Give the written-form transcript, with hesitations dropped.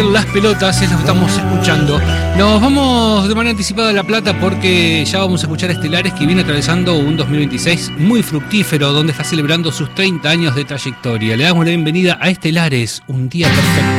Las pelotas es lo que estamos escuchando. Nos vamos de manera anticipada a La Plata porque ya vamos a escuchar a Estelares, que viene atravesando un 2026 muy fructífero, donde está celebrando sus 30 años de trayectoria. Le damos la bienvenida a Estelares, un día perfecto.